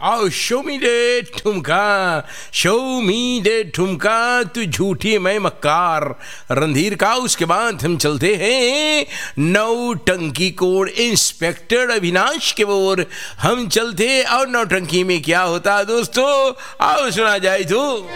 आओ शो मी दे ठुमका, शो मी दे ठुमका, तू झूठी मैं मक्कार। रणधीर का उसके बाद हम चलते हैं नौटंकी कोड इंस्पेक्टर अविनाश के ओर हम चलते। और नौटंकी में क्या होता दोस्तों, आओ सुना जाए तो।